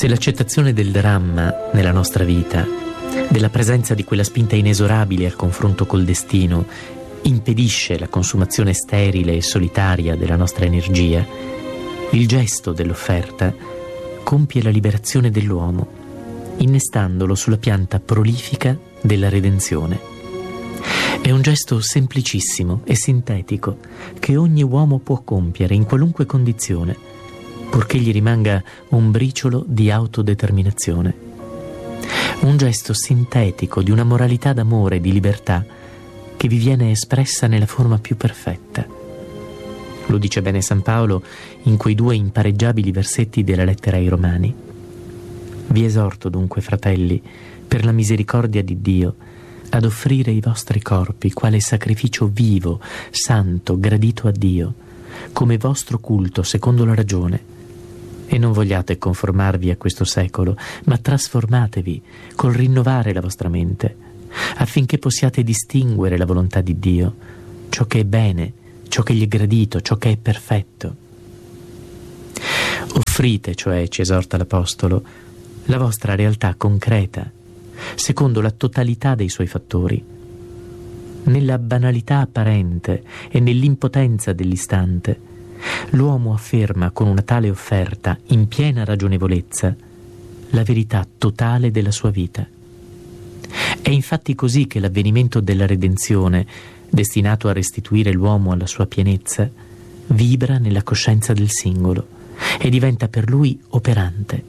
Se l'accettazione del dramma nella nostra vita, della presenza di quella spinta inesorabile al confronto col destino, impedisce la consumazione sterile e solitaria della nostra energia, il gesto dell'offerta compie la liberazione dell'uomo, innestandolo sulla pianta prolifica della redenzione. È un gesto semplicissimo e sintetico che ogni uomo può compiere in qualunque condizione, purché gli rimanga un briciolo di autodeterminazione. Un gesto sintetico di una moralità d'amore e di libertà che vi viene espressa nella forma più perfetta. Lo dice bene San Paolo in quei 2 impareggiabili versetti della lettera ai Romani. Vi esorto dunque, fratelli, per la misericordia di Dio, ad offrire i vostri corpi quale sacrificio vivo, santo, gradito a Dio, come vostro culto secondo la ragione. E non vogliate conformarvi a questo secolo, ma trasformatevi col rinnovare la vostra mente, affinché possiate distinguere la volontà di Dio, ciò che è bene, ciò che gli è gradito, ciò che è perfetto. Offrite, cioè, ci esorta l'Apostolo, la vostra realtà concreta, secondo la totalità dei suoi fattori. Nella banalità apparente e nell'impotenza dell'istante, l'uomo afferma con una tale offerta, in piena ragionevolezza, la verità totale della sua vita. È infatti così che l'avvenimento della redenzione, destinato a restituire l'uomo alla sua pienezza, vibra nella coscienza del singolo e diventa per lui operante.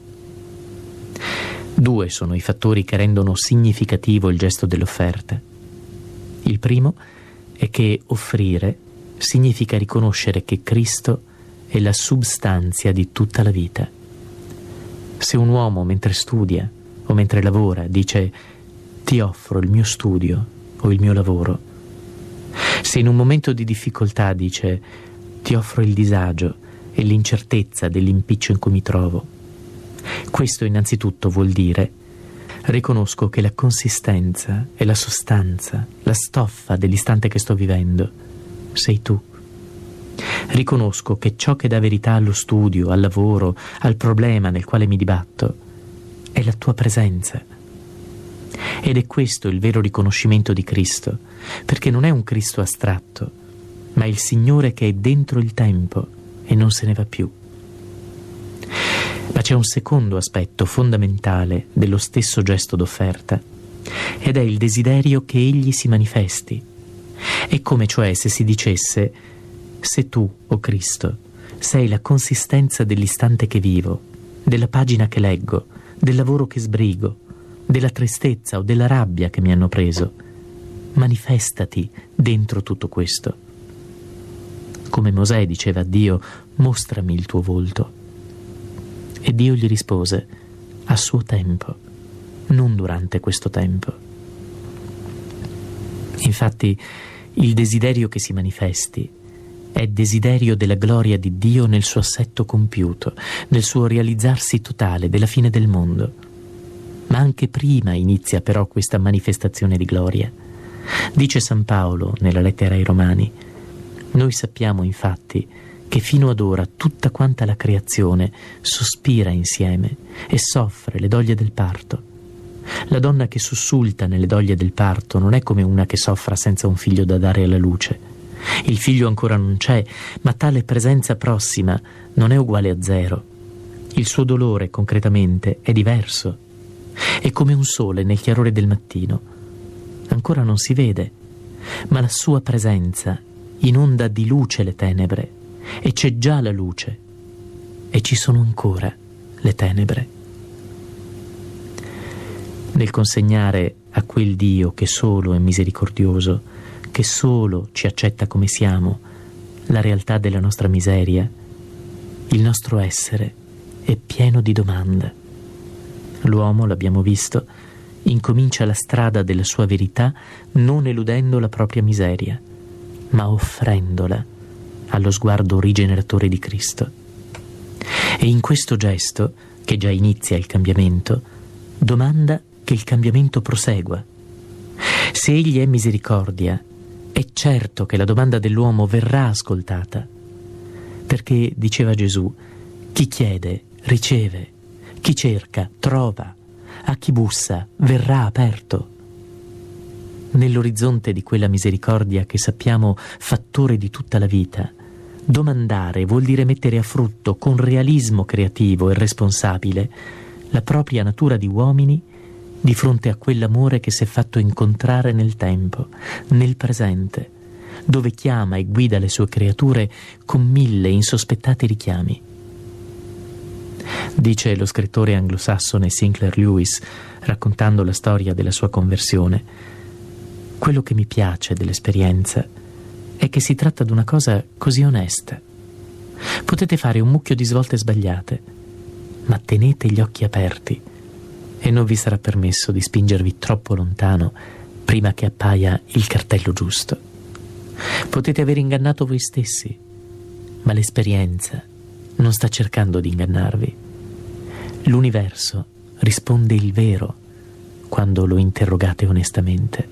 2 sono i fattori che rendono significativo il gesto dell'offerta. Il primo è che offrire significa riconoscere che Cristo è la substanzia di tutta la vita. Se un uomo mentre studia o mentre lavora dice «ti offro il mio studio o il mio lavoro», se in un momento di difficoltà dice «ti offro il disagio e l'incertezza dell'impiccio in cui mi trovo», questo innanzitutto vuol dire riconosco che la consistenza e la sostanza, la stoffa dell'istante che sto vivendo sei tu. Riconosco che ciò che dà verità allo studio, al lavoro, al problema nel quale mi dibatto è la tua presenza. Ed è questo il vero riconoscimento di Cristo, perché non è un Cristo astratto, ma il Signore che è dentro il tempo e non se ne va più. Ma c'è un secondo aspetto fondamentale dello stesso gesto d'offerta, ed è il desiderio che Egli si manifesti. È come cioè se si dicesse: se tu, o Cristo, sei la consistenza dell'istante che vivo, della pagina che leggo, del lavoro che sbrigo, della tristezza o della rabbia che mi hanno preso, manifestati dentro tutto questo. Come Mosè diceva a Dio: mostrami il tuo volto. E Dio gli rispose: a suo tempo, non durante questo tempo. Infatti, il desiderio che si manifesti è desiderio della gloria di Dio nel suo assetto compiuto, nel suo realizzarsi totale, della fine del mondo. Ma anche prima inizia però questa manifestazione di gloria. Dice San Paolo nella lettera ai Romani: noi sappiamo infatti che fino ad ora tutta quanta la creazione sospira insieme e soffre le doglie del parto. La donna che sussulta nelle doglie del parto non è come una che soffra senza un figlio da dare alla luce. Il figlio ancora non c'è, ma tale presenza prossima non è uguale a 0. Il suo dolore concretamente è diverso. È come un sole nel chiarore del mattino. Ancora non si vede, ma la sua presenza inonda di luce le tenebre, e c'è già la luce, e ci sono ancora le tenebre. Nel consegnare a quel Dio che solo è misericordioso, che solo ci accetta come siamo, la realtà della nostra miseria, il nostro essere è pieno di domanda. L'uomo, l'abbiamo visto, incomincia la strada della sua verità non eludendo la propria miseria, ma offrendola allo sguardo rigeneratore di Cristo. E in questo gesto, che già inizia il cambiamento, domanda che il cambiamento prosegua. Se Egli è misericordia, è certo che la domanda dell'uomo verrà ascoltata, perché, diceva Gesù, chi chiede, riceve, Chi cerca, trova. A chi bussa, verrà aperto. Nell'orizzonte di quella misericordia che sappiamo fattore di tutta la vita, domandare vuol dire mettere a frutto con realismo creativo e responsabile la propria natura di uomini di fronte a quell'amore che si è fatto incontrare nel tempo, nel presente, dove chiama e guida le sue creature con 1000 insospettati richiami. Dice lo scrittore anglosassone Sinclair Lewis, raccontando la storia della sua conversione: quello che mi piace dell'esperienza è che si tratta di una cosa così onesta. Potete fare un mucchio di svolte sbagliate, ma tenete gli occhi aperti e non vi sarà permesso di spingervi troppo lontano prima che appaia il cartello giusto. Potete aver ingannato voi stessi, ma l'esperienza non sta cercando di ingannarvi. L'universo risponde il vero quando lo interrogate onestamente.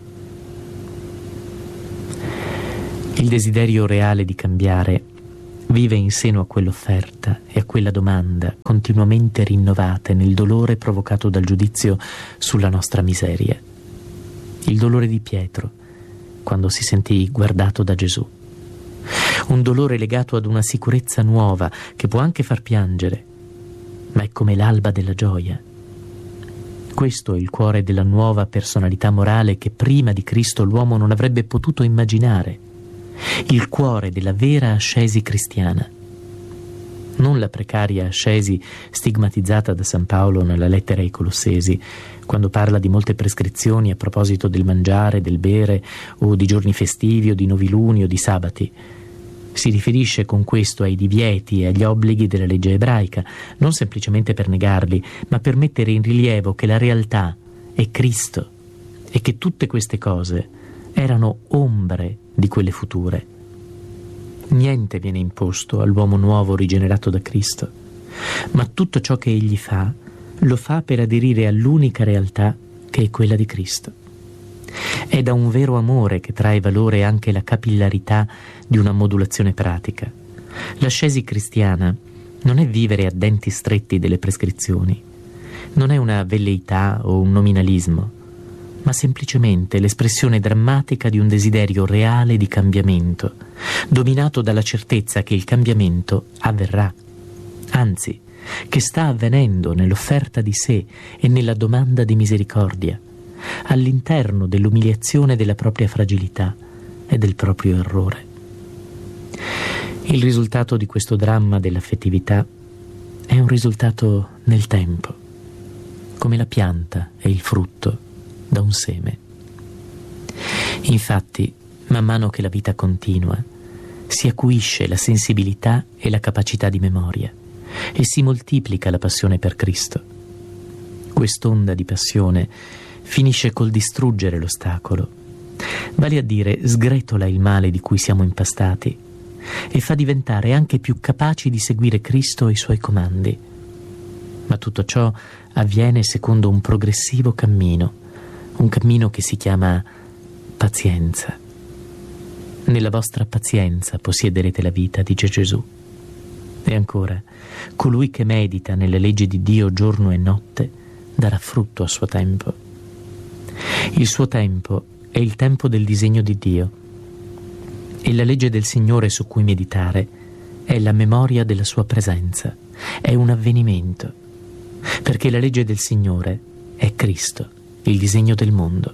Il desiderio reale di cambiare vive in seno a quell'offerta e a quella domanda continuamente rinnovate nel dolore provocato dal giudizio sulla nostra miseria. Il dolore di Pietro quando si sentì guardato da Gesù. Un dolore legato ad una sicurezza nuova che può anche far piangere, ma è come l'alba della gioia. Questo è il cuore della nuova personalità morale che prima di Cristo l'uomo non avrebbe potuto immaginare. Il cuore della vera ascesi cristiana. Non la precaria ascesi stigmatizzata da San Paolo nella lettera ai Colossesi, quando parla di molte prescrizioni a proposito del mangiare, del bere, o di giorni festivi, o di noviluni, o di sabati. Si riferisce con questo ai divieti e agli obblighi della legge ebraica, non semplicemente per negarli, ma per mettere in rilievo che la realtà è Cristo e che tutte queste cose erano ombre di quelle future. Niente viene imposto all'uomo nuovo rigenerato da Cristo, ma tutto ciò che egli fa, lo fa per aderire all'unica realtà che è quella di Cristo. È da un vero amore che trae valore anche la capillarità di una modulazione pratica. L'ascesi cristiana non è vivere a denti stretti delle prescrizioni, non è una velleità o un nominalismo, ma semplicemente l'espressione drammatica di un desiderio reale di cambiamento, dominato dalla certezza che il cambiamento avverrà, anzi, che sta avvenendo nell'offerta di sé e nella domanda di misericordia, all'interno dell'umiliazione della propria fragilità e del proprio errore. Il risultato di questo dramma dell'affettività è un risultato nel tempo, come la pianta e il frutto da un seme. Infatti, man mano che la vita continua, si acuisce la sensibilità e la capacità di memoria e si moltiplica la passione per Cristo. Quest'onda di passione finisce col distruggere l'ostacolo, vale a dire sgretola il male di cui siamo impastati e fa diventare anche più capaci di seguire Cristo e i suoi comandi. Ma tutto ciò avviene secondo un progressivo cammino, un cammino che si chiama pazienza. Nella vostra pazienza possiederete la vita, dice Gesù. E ancora, colui che medita nelle leggi di Dio giorno e notte darà frutto a suo tempo. Il suo tempo è il tempo del disegno di Dio e la legge del Signore su cui meditare è la memoria della sua presenza, è un avvenimento, perché la legge del Signore è Cristo, il disegno del mondo.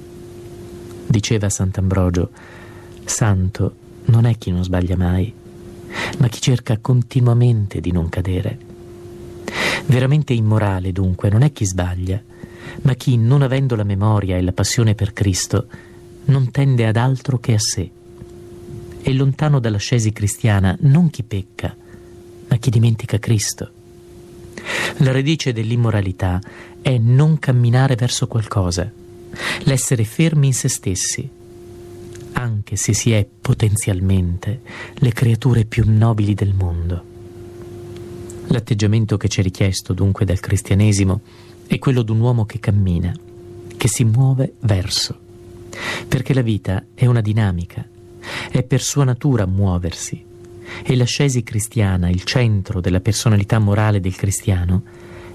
Diceva Sant'Ambrogio: santo non è chi non sbaglia mai, ma chi cerca continuamente di non cadere. Veramente immorale, dunque, non è chi sbaglia, ma chi, non avendo la memoria e la passione per Cristo, non tende ad altro che a sé. È lontano dall'ascesi cristiana non chi pecca, ma chi dimentica Cristo. La radice dell'immoralità è non camminare verso qualcosa, l'essere fermi in se stessi, anche se si è potenzialmente le creature più nobili del mondo. L'atteggiamento che ci è richiesto dunque dal cristianesimo è quello di un uomo che cammina, che si muove verso, perché la vita è una dinamica, è per sua natura muoversi, e l'ascesi cristiana, il centro della personalità morale del cristiano,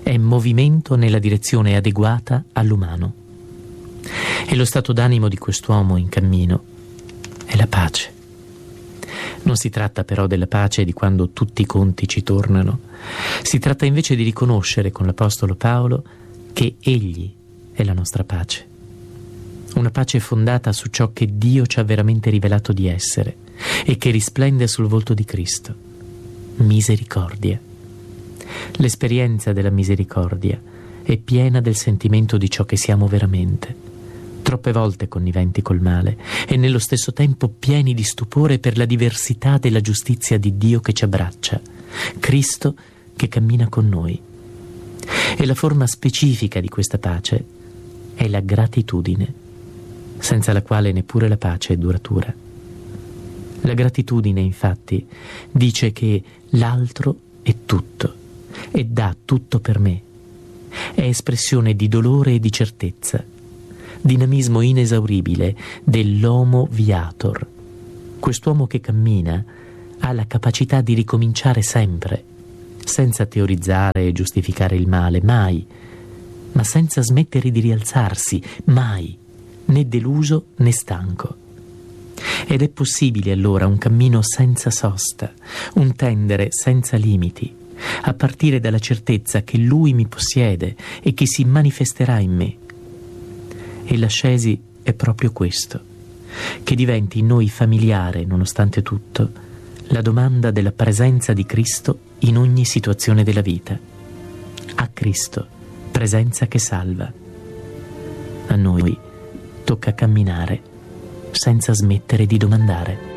è movimento nella direzione adeguata all'umano. E lo stato d'animo di quest'uomo in cammino è la pace. Non si tratta però della pace di quando tutti i conti ci tornano. Si tratta invece di riconoscere con l'Apostolo Paolo che Egli è la nostra pace. Una pace fondata su ciò che Dio ci ha veramente rivelato di essere e che risplende sul volto di Cristo. Misericordia. L'esperienza della misericordia è piena del sentimento di ciò che siamo veramente, troppe volte conniventi col male e nello stesso tempo pieni di stupore per la diversità della giustizia di Dio che ci abbraccia, Cristo che cammina con noi. E la forma specifica di questa pace è la gratitudine, senza la quale neppure la pace è duratura. La gratitudine, infatti, dice che l'altro è tutto e dà tutto per me. È espressione di dolore e di certezza, dinamismo inesauribile dell'homo viator. Quest'uomo che cammina ha la capacità di ricominciare sempre, senza teorizzare e giustificare il male, mai, ma senza smettere di rialzarsi, mai, né deluso né stanco. Ed è possibile allora un cammino senza sosta, un tendere senza limiti, a partire dalla certezza che Lui mi possiede e che si manifesterà in me. E l'ascesi è proprio questo, che diventi in noi familiare, nonostante tutto, la domanda della presenza di Cristo in ogni situazione della vita. A Cristo, presenza che salva. A noi tocca camminare senza smettere di domandare.